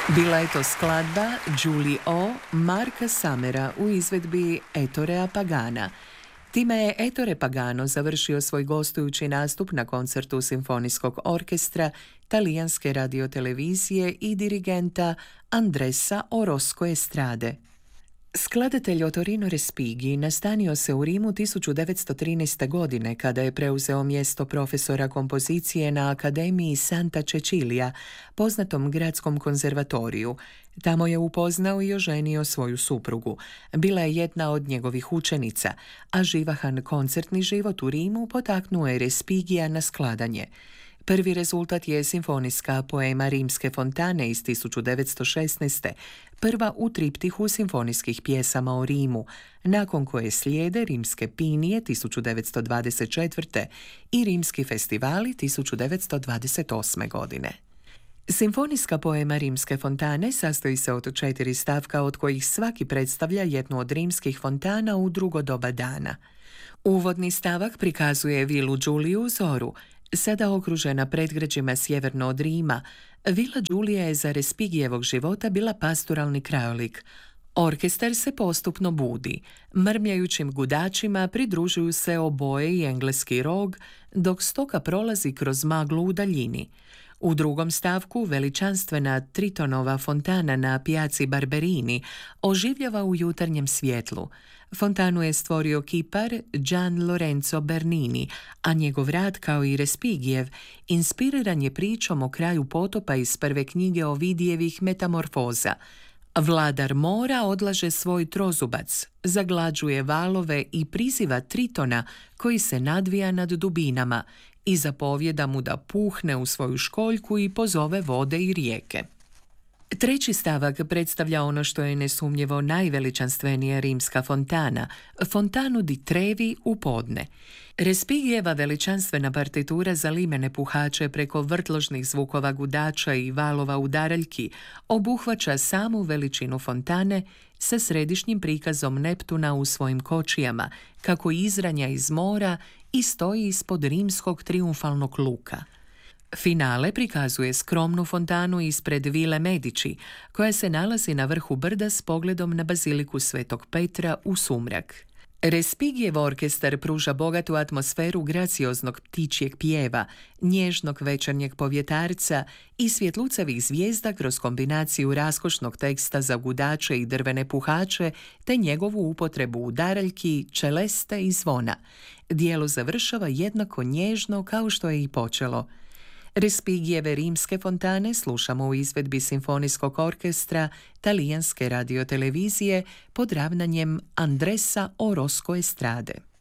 Bila je to skladba Julie O. Marka Samera u izvedbi Ettorea Pagana. Time je Ettore Pagano završio svoj gostujući nastup na koncertu Simfonijskog orkestra, talijanske radiotelevizije i dirigenta Andressa Orozco Estrade. Skladatelj Ottorino Respighi nastanio se u Rimu 1913. godine kada je preuzeo mjesto profesora kompozicije na Akademiji Santa Cecilia, poznatom gradskom konzervatoriju. Tamo je upoznao i oženio svoju suprugu. Bila je jedna od njegovih učenica, a živahan koncertni život u Rimu potaknuo je Respighija na skladanje. Prvi rezultat je simfonijska poema Rimske fontane iz 1916. prva u triptihu simfonijskih pjesama o Rimu, nakon koje slijede Rimske pinije 1924. i Rimski festivali 1928. godine. Simfonijska poema Rimske fontane sastoji se od 4 stavka, od kojih svaki predstavlja jednu od rimskih fontana u drugo doba dana. Uvodni stavak prikazuje vilu Đuliju u zoru. Sada okružena predgrađima sjeverno od Rima, vila Đulija je za Respighijevog života bila pastoralni krajolik. Orkestar se postupno budi. Mrmljajućim gudačima pridružuju se oboje i engleski rog, dok stoka prolazi kroz maglu u daljini. U drugom stavku veličanstvena Tritonova fontana na pijaci Barberini oživljava u jutarnjem svjetlu. Fontanu je stvorio kipar Gian Lorenzo Bernini, a njegov rad, kao i Respighijev, inspiriran je pričom o kraju potopa iz prve knjige Ovidijevih Metamorfoza. Vladar mora odlaže svoj trozubac, zaglađuje valove i priziva Tritona koji se nadvija nad dubinama i zapovjeda mu da puhne u svoju školjku i pozove vode i rijeke. Treći stavak predstavlja ono što je nesumnjivo najveličanstvenija rimska fontana, Fontanu di Trevi u podne. Respighijeva veličanstvena partitura za limene puhače preko vrtložnih zvukova gudača i valova udaraljki obuhvaća samu veličinu fontane sa središnjim prikazom Neptuna u svojim kočijama, kako izranja iz mora i stoji ispod rimskog trijumfalnog luka. Finale prikazuje skromnu fontanu ispred Vile Medici, koja se nalazi na vrhu brda s pogledom na baziliku Svetog Petra u sumrak. Respighijev orkestar pruža bogatu atmosferu gracioznog ptičjeg pjeva, nježnog večernjeg povjetarca i svjetlucavih zvijezda kroz kombinaciju raskošnog teksta za gudače i drvene puhače te njegovu upotrebu udaraljki, čeleste i zvona. Dijelo završava jednako nježno kao što je i počelo. Respighijeve Rimske fontane slušamo u izvedbi Simfonijskog orkestra talijanske radiotelevizije pod ravnanjem Andressa Orozco Estrade.